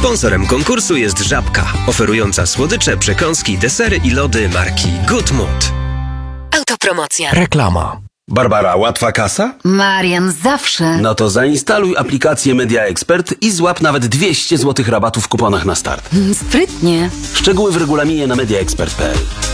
Sponsorem konkursu jest Żabka, oferująca słodycze, przekąski, desery i lody marki Good Mood. Autopromocja. Reklama. Barbara, łatwa kasa? Marian, zawsze. No to zainstaluj aplikację Media Expert i złap nawet 200 zł rabatu w kuponach na start. Sprytnie. Szczegóły w regulaminie na mediaexpert.pl.